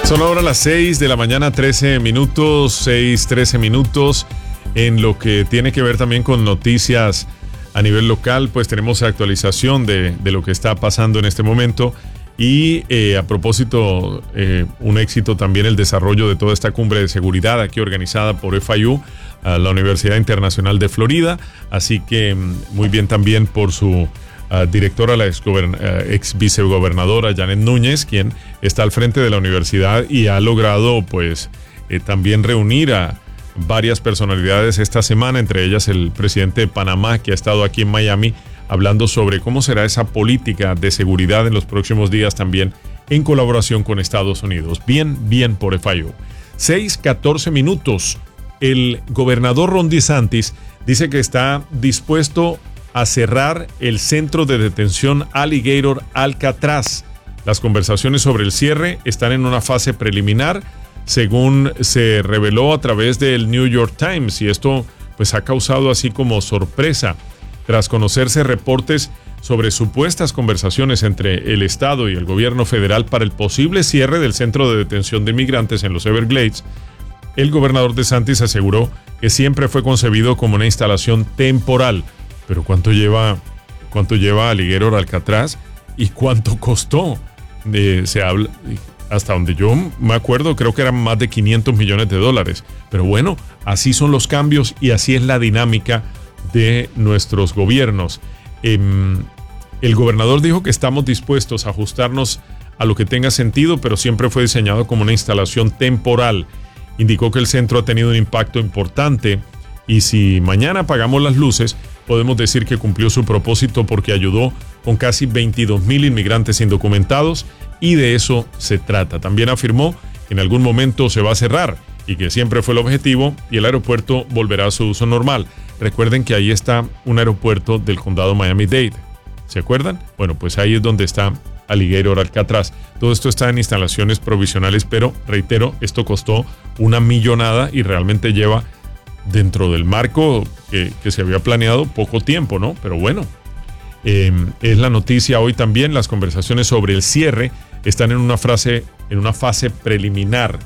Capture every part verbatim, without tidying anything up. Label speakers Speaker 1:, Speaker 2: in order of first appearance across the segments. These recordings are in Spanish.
Speaker 1: Son ahora las seis de la mañana, trece minutos, seis, trece minutos. En lo que tiene que ver también con noticias a nivel local, pues tenemos actualización de, de lo que está pasando en este momento. Y eh, a propósito, eh, un éxito también el desarrollo de toda esta cumbre de seguridad aquí organizada por F I U, a la Universidad Internacional de Florida. Así que muy bien también por su Uh, directora, la ex, uh, ex vicegobernadora Janet Núñez, quien está al frente de la universidad y ha logrado pues eh, también reunir a varias personalidades esta semana, entre ellas el presidente de Panamá, que ha estado aquí en Miami hablando sobre cómo será esa política de seguridad en los próximos días también en colaboración con Estados Unidos. Bien, bien por F I U. seis, catorce minutos. El gobernador Ron DeSantis dice que está dispuesto a cerrar el centro de detención Alligator Alcatraz. Las conversaciones sobre el cierre están en una fase preliminar, según se reveló a través del New York Times, y esto pues ha causado así como sorpresa tras conocerse reportes sobre supuestas conversaciones entre el Estado y el gobierno federal para el posible cierre del centro de detención de inmigrantes en los Everglades. El gobernador DeSantis aseguró que siempre fue concebido como una instalación temporal. Pero ¿cuánto lleva, cuánto lleva Alligator Alcatraz y cuánto costó? Eh, se habla, hasta donde yo me acuerdo, creo que eran más de quinientos millones de dólares. Pero bueno, así son los cambios y así es la dinámica de nuestros gobiernos. Eh, el gobernador dijo que estamos dispuestos a ajustarnos a lo que tenga sentido, pero siempre fue diseñado como una instalación temporal. Indicó que el centro ha tenido un impacto importante y si mañana apagamos las luces, podemos decir que cumplió su propósito porque ayudó con casi veintidós mil inmigrantes indocumentados y de eso se trata. También afirmó que en algún momento se va a cerrar y que siempre fue el objetivo y el aeropuerto volverá a su uso normal. Recuerden que ahí está un aeropuerto del condado Miami-Dade. ¿Se acuerdan? Bueno, pues ahí es donde está Alligator Alcatraz. Todo esto está en instalaciones provisionales, pero reitero, esto costó una millonada y realmente lleva dentro del marco que, que se había planeado poco tiempo, ¿no? Pero bueno, eh, es la noticia hoy también. Las conversaciones sobre el cierre están en una, frase, en una fase preliminar.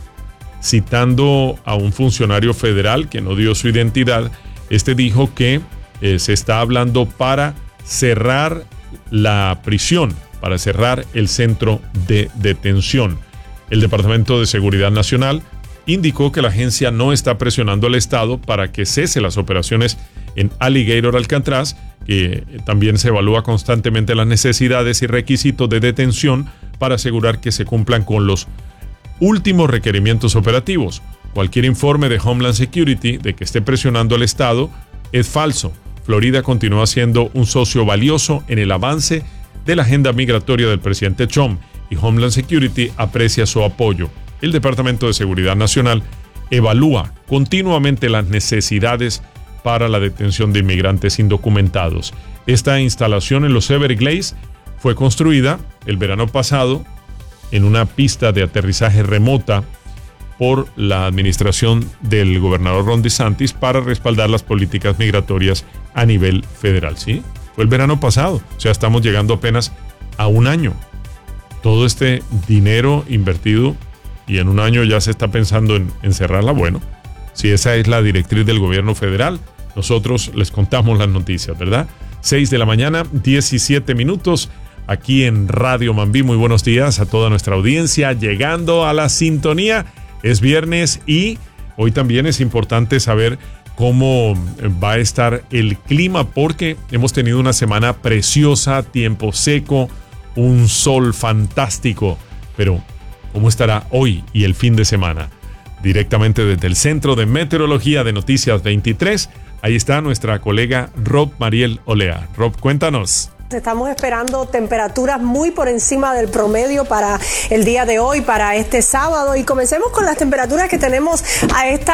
Speaker 1: Citando a un funcionario federal que no dio su identidad, este dijo que eh, se está hablando para cerrar la prisión, para cerrar el centro de detención. El Departamento de Seguridad Nacional indicó que la agencia no está presionando al Estado para que cese las operaciones en Alligator Alcatraz, que también se evalúa constantemente las necesidades y requisitos de detención para asegurar que se cumplan con los últimos requerimientos operativos. Cualquier informe de Homeland Security de que esté presionando al Estado es falso. Florida continúa siendo un socio valioso en el avance de la agenda migratoria del presidente Trump y Homeland Security aprecia su apoyo. El Departamento de Seguridad Nacional evalúa continuamente las necesidades para la detención de inmigrantes indocumentados. Esta instalación en los Everglades fue construida el verano pasado en una pista de aterrizaje remota por la administración del gobernador Ron DeSantis para respaldar las políticas migratorias a nivel federal. ¿Sí? Fue el verano pasado, o sea, estamos llegando apenas a un año. Todo este dinero invertido y en un año ya se está pensando en, en cerrarla. Bueno, si esa es la directriz del gobierno federal, nosotros les contamos las noticias, ¿verdad? seis de la mañana, diecisiete minutos, aquí en Radio Mambí. Muy buenos días a toda nuestra audiencia, llegando a la sintonía. Es viernes y hoy también es importante saber cómo va a estar el clima, porque hemos tenido una semana preciosa, tiempo seco, un sol fantástico, pero ¿cómo estará hoy y el fin de semana? Directamente desde el Centro de Meteorología de Noticias veintitrés, ahí está nuestra colega Rob Mariel Olea. Rob, cuéntanos.
Speaker 2: Estamos esperando temperaturas muy por encima del promedio para el día de hoy, para este sábado, y comencemos con las temperaturas que tenemos a esta hora.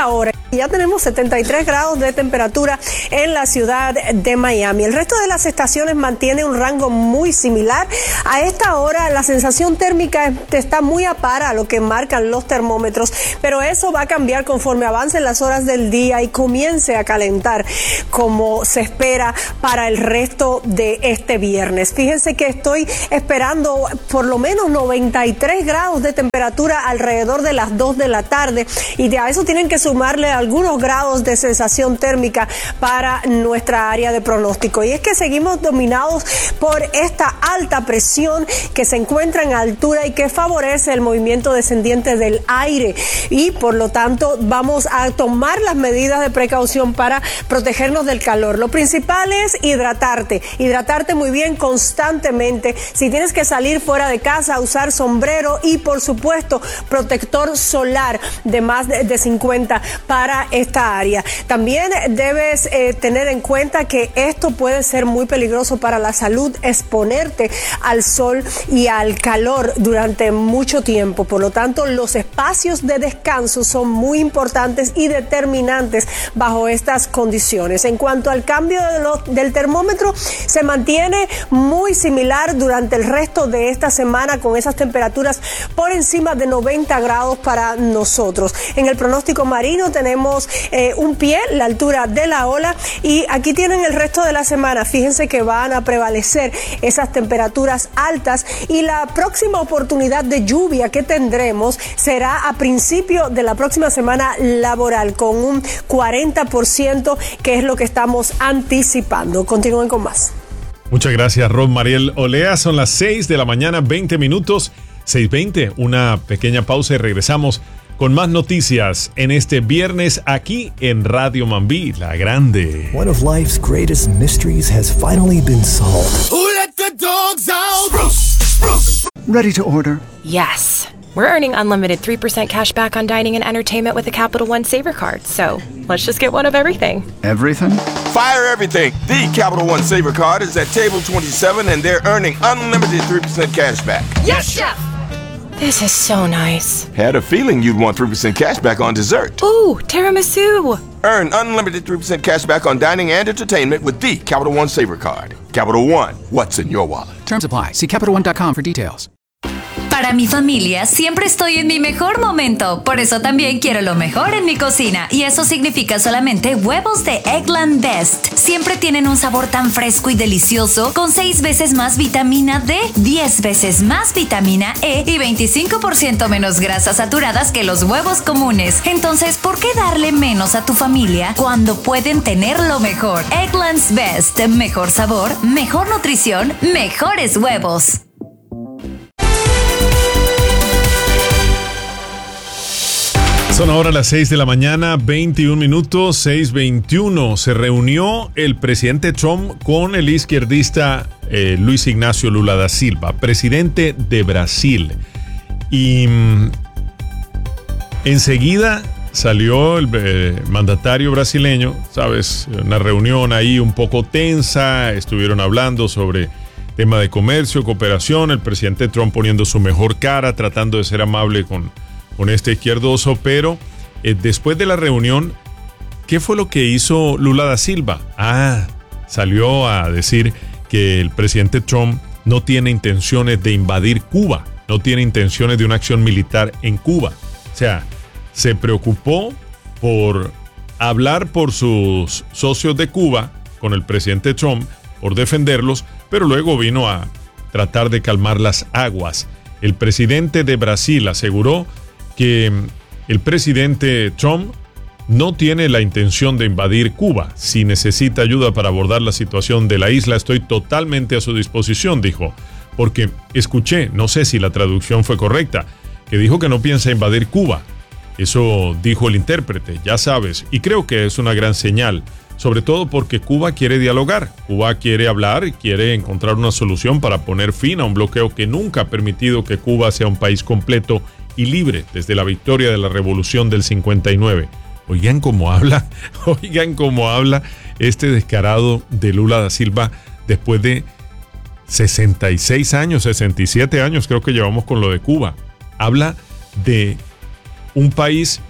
Speaker 2: Ya tenemos setenta y tres grados de temperatura en la ciudad de Miami. El resto de las estaciones mantiene un rango muy similar. A esta hora la sensación térmica está muy a par a lo que marcan los termómetros, pero eso va a cambiar conforme avancen las horas del día y comience a calentar como se espera para el resto de este viernes. Fíjense que estoy esperando por lo menos noventa y tres grados de temperatura alrededor de las dos de la tarde y de a eso tienen que sumarle algunos grados de sensación térmica para nuestra área de pronóstico. Y es que seguimos dominados por esta alta presión que se encuentra en altura y que favorece el movimiento descendiente del aire. Y por lo tanto vamos a tomar las medidas de precaución para protegernos del calor. Lo principal es hidratarte. Hidratarte muy bien constantemente. Si tienes que salir fuera de casa, usar sombrero y por supuesto protector solar de más de cincuenta para esta área. También debes eh, tener en cuenta que esto puede ser muy peligroso para la salud, exponerte al sol y al calor durante mucho tiempo. Por lo tanto, los espacios de descanso son muy importantes y determinantes bajo estas condiciones. En cuanto al cambio de lo, del termómetro, se mantiene muy similar durante el resto de esta semana con esas temperaturas por encima de noventa grados para nosotros. En el pronóstico marino tenemos Eh, un pie, la altura de la ola, y aquí tienen el resto de la semana. Fíjense que van a prevalecer esas temperaturas altas y la próxima oportunidad de lluvia que tendremos será a principio de la próxima semana laboral con un cuarenta por ciento, que es lo que estamos anticipando. Continúen con más.
Speaker 1: Muchas gracias, Ros Mariel Olea. Son las seis de la mañana, veinte minutos, seis veinte. Una pequeña pausa y regresamos con más noticias en este viernes aquí en Radio Mambí, La Grande.
Speaker 3: One of life's greatest mysteries has finally been solved.
Speaker 4: Who let the dogs out? Bruce, Bruce.
Speaker 3: Ready to order?
Speaker 5: Yes. We're earning unlimited three percent cash back on dining and entertainment with the Capital One Saver Card. So let's just get one of everything.
Speaker 3: Everything?
Speaker 4: Fire everything. The Capital One Saver Card is at table twenty-seven and they're earning unlimited three percent cash back.
Speaker 5: Yes, Chef! This is so nice.
Speaker 4: Had a feeling you'd want three percent cash back on dessert.
Speaker 5: Ooh, tiramisu.
Speaker 4: Earn unlimited three percent cash back on dining and entertainment with the Capital One Saver Card. Capital One, what's in your wallet?
Speaker 6: Terms apply. See Capital One dot com for details.
Speaker 7: Para mi familia siempre estoy en mi mejor momento, por eso también quiero lo mejor en mi cocina y eso significa solamente huevos de Eggland Best. Siempre tienen un sabor tan fresco y delicioso con seis veces más vitamina D, diez veces más vitamina E y veinticinco por ciento menos grasas saturadas que los huevos comunes. Entonces, ¿por qué darle menos a tu familia cuando pueden tener lo mejor? Eggland's Best, mejor sabor, mejor nutrición, mejores huevos.
Speaker 1: Son ahora las seis de la mañana, veintiún minutos, seis veintiuno. Se reunió el presidente Trump con el izquierdista eh, Luis Ignacio Lula da Silva, presidente de Brasil. Y mmm, enseguida salió el eh, mandatario brasileño, ¿sabes? Una reunión ahí un poco tensa, estuvieron hablando sobre tema de comercio, cooperación, el presidente Trump poniendo su mejor cara, tratando de ser amable con... con este izquierdoso, pero eh, después de la reunión, ¿qué fue lo que hizo Lula da Silva? Ah, salió a decir que el presidente Trump no tiene intenciones de invadir Cuba, no tiene intenciones de una acción militar en Cuba. O sea, se preocupó por hablar por sus socios de Cuba con el presidente Trump, por defenderlos, pero luego vino a tratar de calmar las aguas. El presidente de Brasil aseguró que el presidente Trump no tiene la intención de invadir Cuba. Si necesita ayuda para abordar la situación de la isla, estoy totalmente a su disposición, dijo. Porque escuché, no sé si la traducción fue correcta, que dijo que no piensa invadir Cuba. Eso dijo el intérprete, ya sabes, y creo que es una gran señal, sobre todo porque Cuba quiere dialogar, Cuba quiere hablar y quiere encontrar una solución para poner fin a un bloqueo que nunca ha permitido que Cuba sea un país completo y libre desde la victoria de la Revolución del cincuenta y nueve. Oigan cómo habla, oigan cómo habla este descarado de Lula da Silva después de sesenta y seis años, sesenta y siete años creo que llevamos con lo de Cuba. Habla de un país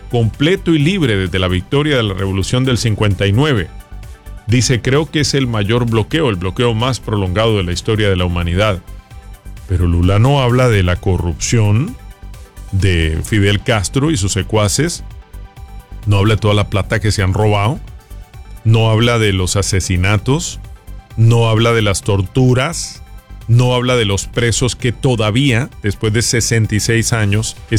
Speaker 1: completo y libre desde la victoria de la Revolución del cincuenta y nueve. Dice, creo que es el mayor bloqueo, el bloqueo más prolongado de la historia de la humanidad. Pero Lula no habla de la corrupción de Fidel Castro y sus secuaces, no habla de toda la plata que se han robado, no habla de los asesinatos, no habla de las torturas, no habla de los presos que todavía, después de sesenta y seis años,